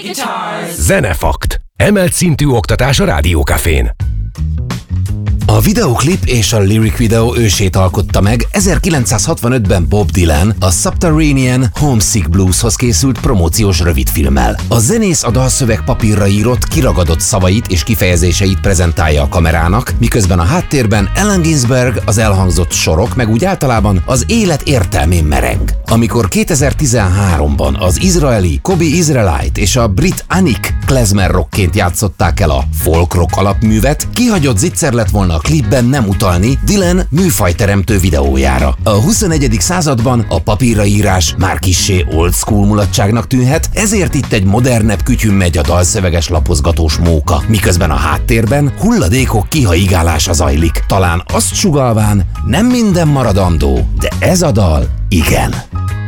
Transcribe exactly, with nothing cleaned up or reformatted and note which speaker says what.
Speaker 1: Zenefakt. Emelt szintű oktatás a Rádiókafén.
Speaker 2: A videoklip és a lyric videó ősét alkotta meg ezerkilencszázhatvanötben Bob Dylan a Subterranean Homesick Blueshoz készült promóciós rövidfilmmel. A zenész a dalszöveg papírra írott, kiragadott szavait és kifejezéseit prezentálja a kamerának, miközben a háttérben Allen Ginsberg, az elhangzott sorok, meg úgy általában az élet értelmén mereng. Amikor kétezer-tizenháromban az izraeli Kobe Israelite és a brit Anik klezmer rockként játszották el a folk rock alapművet, kihagyott zicser lett volna a klipben nem utalni Dylan műfajteremtő videójára. A huszonegyedik században a papírraírás már kissé old school mulatságnak tűnhet, ezért itt egy modernebb kütyűn megy a dalszöveges lapozgatós móka, miközben a háttérben hulladékok kihaigálása zajlik. Talán azt sugallván, nem minden maradandó, de ez a dal igen.